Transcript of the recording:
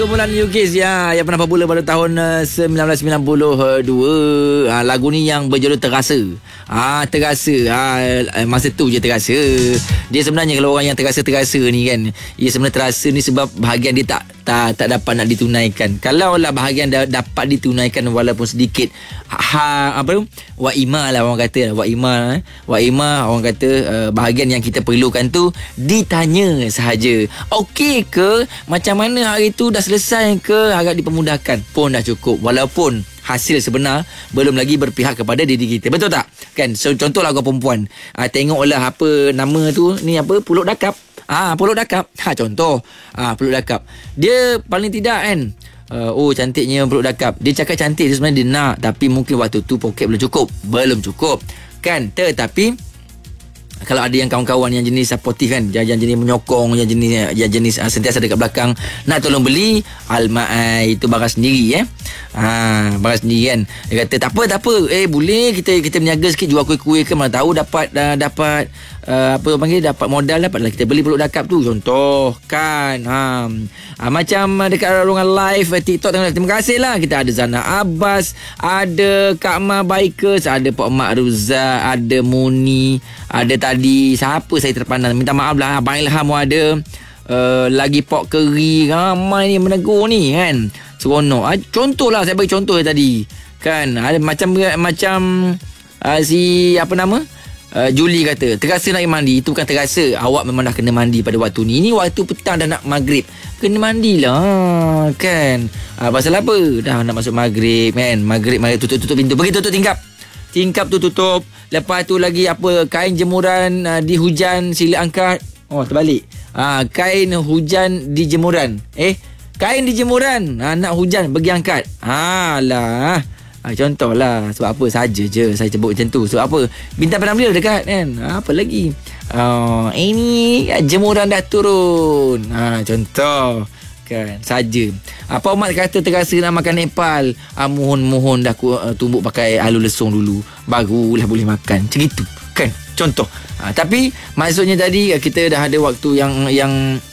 Kumpulan New Kids ya, yang pernah popular pada tahun 1992. Lagu ni yang berjudul Terasa. Masa tu je terasa. Dia sebenarnya kalau orang yang terasa-terasa ni kan, dia sebenarnya terasa ni sebab bahagian dia tak dapat nak ditunaikan. Kalau lah bahagian dapat ditunaikan walaupun sedikit, wa'ima lah orang kata. Wa'ima orang kata bahagian yang kita perlukan tu ditanya sahaja. Okey ke? Macam mana hari tu dah selesai ke? Agak dipermudahkan pun dah cukup. Walaupun hasil sebenar belum lagi berpihak kepada diri kita. Betul tak? Kan? So, contoh lagu perempuan. Tengoklah apa nama tu ni, apa? Pulut Dakap. Pulut Dakap. Contoh. Pulut Dakap. Dia paling tidak kan, cantiknya Pulut Dakap. Dia cakap cantik tu sebenarnya dia nak, tapi mungkin waktu tu poket belum cukup kan. Tetapi kalau ada yang kawan-kawan yang jenis supportif kan, yang jenis menyokong, yang jenis sentiasa dekat belakang nak tolong beli, almai itu barang sendiri barang sendiri kan. Dia kata tak apa, boleh kita berniaga sikit, jual kuih-kuih ke, mana tahu dapat dapat modal, dapatlah kita beli Pulut Dakap tu, contoh kan. Macam dekat ruangan live TikTok, terima kasih lah, kita ada Zana Abbas, ada Kak Ma Bikers, ada Pak Mak Ruza, ada Muni, ada tadi siapa saya terpandang, minta maaf lah, Abang Ilham ada, lagi Pok Keri, ramai ni menegur ni kan, seronok. Contoh lah, saya bagi contoh tadi kan. Ada macam si apa nama, Julie kata terasa nak mandi. Itu bukan terasa, awak memang dah kena mandi pada waktu ni. Ini waktu petang dah nak maghrib, kena mandilah kan. Pasal apa? Dah nak masuk maghrib kan. Maghrib tutup pintu, pergi tutup tingkap tu tutup. Lepas tu lagi apa, kain jemuran di hujan sila angkat. Terbalik. Kain hujan di jemuran. Kain di jemuran, nak hujan pergi angkat. Lah. Contohlah, sebab apa saja je saya sebut macam tu. Sebab apa? Bintang Penambil dekat kan. Apa lagi? Ini jemuran dah turun. Contoh kan saja. Apa Umat kata terasa nak makan Nepal, mohon dah tumbuk pakai alu lesung dulu, barulah boleh makan. Macam itu kan, contoh. Tapi maksudnya tadi kita dah ada waktu yang